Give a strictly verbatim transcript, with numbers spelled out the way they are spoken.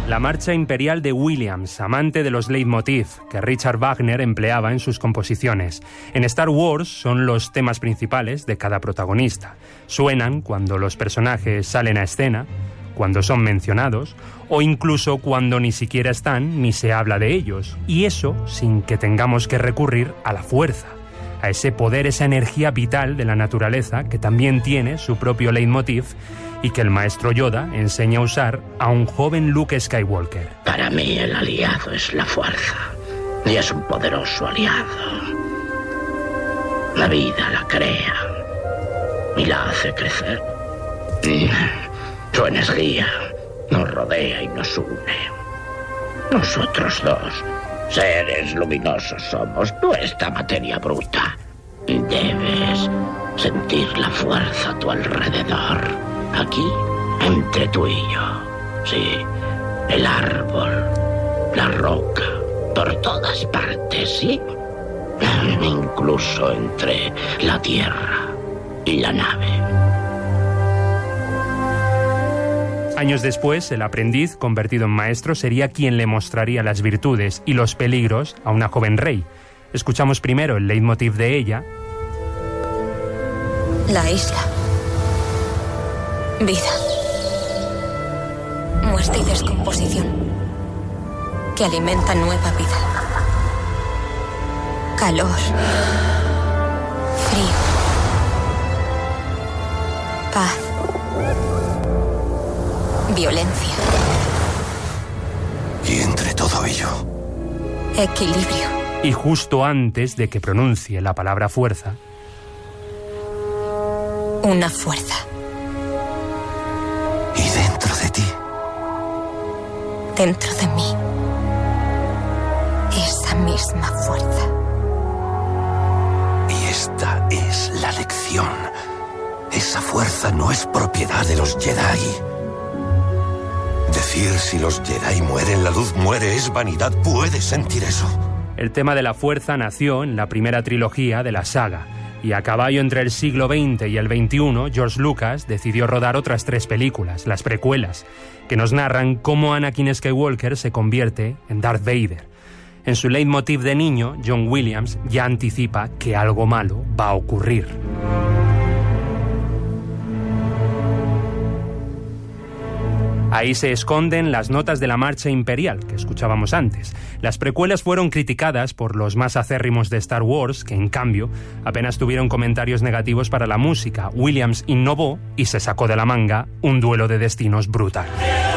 La marcha imperial de Williams, amante de los leitmotiv que Richard Wagner empleaba en sus composiciones. En Star Wars son los temas principales de cada protagonista. Suenan cuando los personajes salen a escena, cuando son mencionados, o incluso cuando ni siquiera están ni se habla de ellos. Y eso sin que tengamos que recurrir a la fuerza, a ese poder, esa energía vital de la naturaleza que también tiene su propio leitmotiv y que el maestro Yoda enseña a usar a un joven Luke Skywalker. Para mí el aliado es la fuerza, y es un poderoso aliado. La vida la crea y la hace crecer. Su energía nos rodea y nos une. Nosotros dos, seres luminosos, somos nuestra materia bruta. Debes sentir la fuerza a tu alrededor. Aquí, entre tú y yo. Sí, el árbol, la roca, por todas partes, sí. Incluso entre la tierra y la nave. Años después, el aprendiz, convertido en maestro, sería quien le mostraría las virtudes y los peligros a una joven Rey. Escuchamos primero el leitmotiv de ella. La isla. Vida. Muerte y descomposición que alimenta nueva vida. Calor. Frío. Paz. Violencia. Y entre todo ello, equilibrio. Y justo antes de que pronuncie la palabra fuerza, una fuerza. Y dentro de ti, dentro de mí, esa misma fuerza. Y esta es la lección. Esa fuerza no es propiedad de los Jedi. Decir si los Jedi mueren, la luz muere, es vanidad. ¿Puedes sentir eso? El tema de la fuerza nació en la primera trilogía de la saga, y a caballo entre el siglo veinte y el veintiuno, George Lucas decidió rodar otras tres películas, las precuelas, que nos narran cómo Anakin Skywalker se convierte en Darth Vader. En su leitmotiv de niño, John Williams ya anticipa que algo malo va a ocurrir. Ahí se esconden las notas de la marcha imperial que escuchábamos antes. Las precuelas fueron criticadas por los más acérrimos de Star Wars, que en cambio apenas tuvieron comentarios negativos para la música. Williams innovó y se sacó de la manga un duelo de destinos brutal.